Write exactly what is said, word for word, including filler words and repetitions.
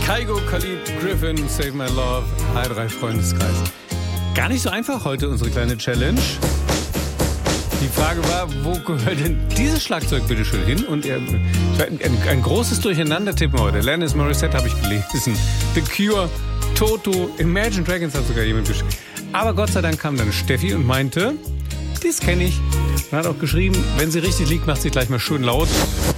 Kygo, Khalid, Griffin, Save My Love, H drei Freundeskreis. Gar nicht so einfach heute unsere kleine Challenge. Die Frage war, wo gehört denn dieses Schlagzeug bitte schön hin? Und er, ein, ein großes Durcheinander-Tippen heute. Alanis Morissette habe ich gelesen. The Cure, Toto, Imagine Dragons hat sogar jemand geschrieben. Aber Gott sei Dank kam dann Steffi und meinte, das kenne ich. Und hat auch geschrieben, wenn sie richtig liegt, macht sie gleich mal schön laut.